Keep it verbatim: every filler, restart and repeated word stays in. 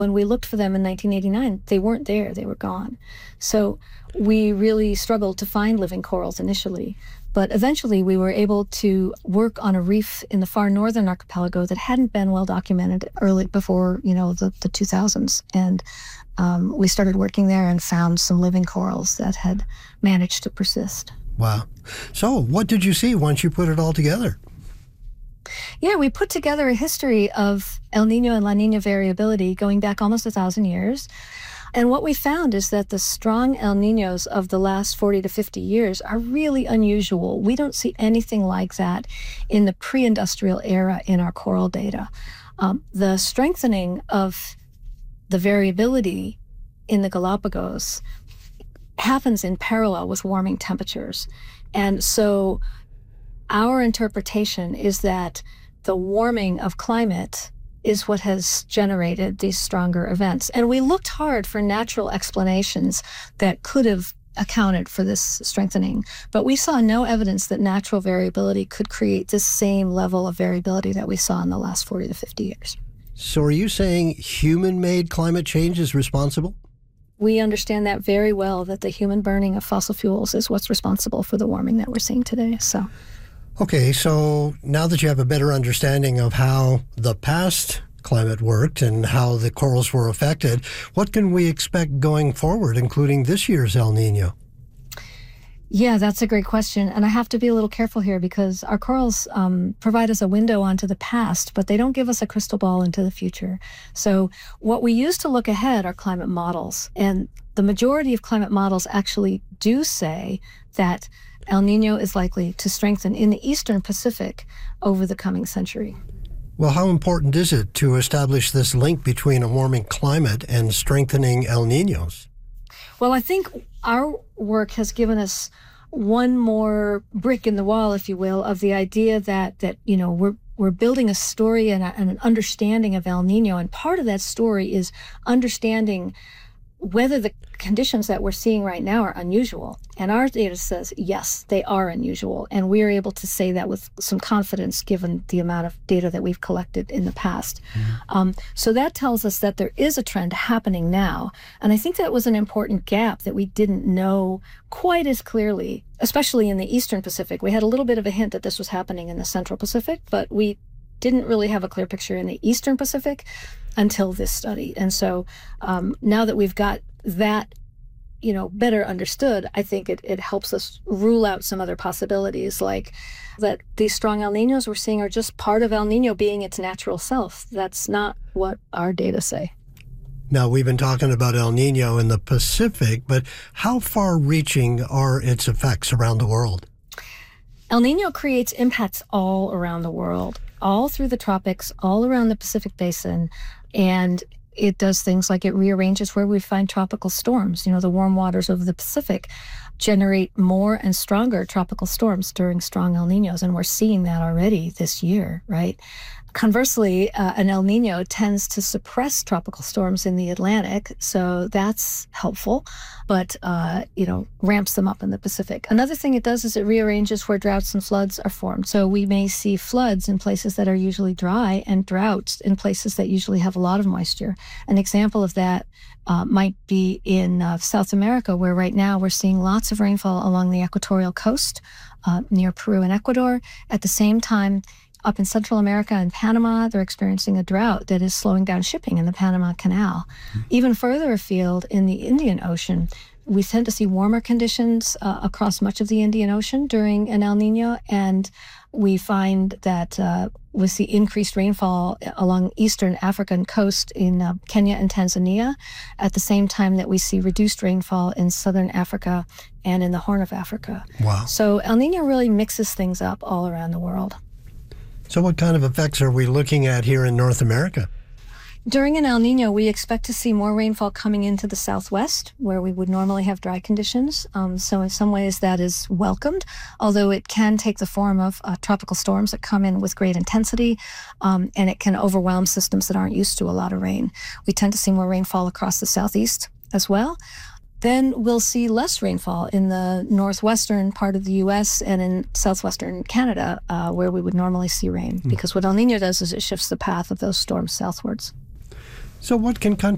When we looked for them in nineteen eighty-nine, they weren't there, they were gone. So we really struggled to find living corals initially. But eventually we were able to work on a reef in the far northern archipelago that hadn't been well documented early before, you know, the, the two thousands. And um, we started working there and found some living corals that had managed to persist. Wow. So what did you see once you put it all together? Yeah, we put together a history of El Nino and La Nina variability going back almost a thousand years. And what we found is that the strong El Ninos of the last forty to fifty years are really unusual. We don't see anything like that in the pre-industrial era in our coral data. Um, the strengthening of the variability in the Galapagos happens in parallel with warming temperatures. And so our interpretation is that the warming of climate is what has generated these stronger events. And we looked hard for natural explanations that could have accounted for this strengthening, but we saw no evidence that natural variability could create this same level of variability that we saw in the last forty to fifty years. So are you saying human-made climate change is responsible? We understand that very well, that the human burning of fossil fuels is what's responsible for the warming that we're seeing today. So. Okay, so now that you have a better understanding of how the past climate worked and how the corals were affected, what can we expect going forward, including this year's El Nino? Yeah, that's a great question. And I have to be a little careful here because our corals um, provide us a window onto the past, but they don't give us a crystal ball into the future. So what we use to look ahead are climate models. And the majority of climate models actually do say that El Nino is likely to strengthen in the eastern Pacific over the coming century. Well, how important is it to establish this link between a warming climate and strengthening El Ninos? Well, I think our work has given us one more brick in the wall, if you will, of the idea that, that you know, we're we're building a story and, a, and an understanding of El Nino. And part of that story is understanding whether the conditions that we're seeing right now are unusual. And our data says, yes, they are unusual. And we are able to say that with some confidence given the amount of data that we've collected in the past. Mm-hmm. Um, so that tells us that there is a trend happening now. And I think that was an important gap that we didn't know quite as clearly, especially in the Eastern Pacific. We had a little bit of a hint that this was happening in the Central Pacific, but we didn't really have a clear picture in the Eastern Pacific until this study. And so um, now that we've got that, you know, better understood, I think it, it helps us rule out some other possibilities, like that these strong El Ninos we're seeing are just part of El Nino being its natural self. That's not what our data say. Now, we've been talking about El Nino in the Pacific, but how far-reaching are its effects around the world? El Nino creates impacts all around the world, all through the tropics, all around the Pacific Basin. And it does things like it rearranges where we find tropical storms. You know, the warm waters of the Pacific generate more and stronger tropical storms during strong El Ninos. And we're seeing that already this year, right? Conversely, uh, an El Nino tends to suppress tropical storms in the Atlantic, so that's helpful, but, uh, you know, ramps them up in the Pacific. Another thing it does is it rearranges where droughts and floods are formed. So we may see floods in places that are usually dry and droughts in places that usually have a lot of moisture. An example of that uh, might be in uh, South America, where right now we're seeing lots of rainfall along the equatorial coast uh, near Peru and Ecuador. At the same time, up in Central America and Panama, they're experiencing a drought that is slowing down shipping in the Panama Canal. Mm-hmm. Even further afield in the Indian Ocean, we tend to see warmer conditions uh, across much of the Indian Ocean during an El Nino, and we find that uh, with the increased rainfall along eastern African coast in uh, Kenya and Tanzania, at the same time that we see reduced rainfall in southern Africa and in the Horn of Africa. Wow. So El Nino really mixes things up all around the world. So what kind of effects are we looking at here in North America? During an El Nino, we expect to see more rainfall coming into the southwest, where we would normally have dry conditions. Um, so in some ways that is welcomed, although it can take the form of uh, tropical storms that come in with great intensity, um, and it can overwhelm systems that aren't used to a lot of rain. We tend to see more rainfall across the southeast as well. Then we'll see less rainfall in the northwestern part of the U S and in southwestern Canada, uh, where we would normally see rain. Mm. Because what El Nino does is it shifts the path of those storms southwards. So what can countries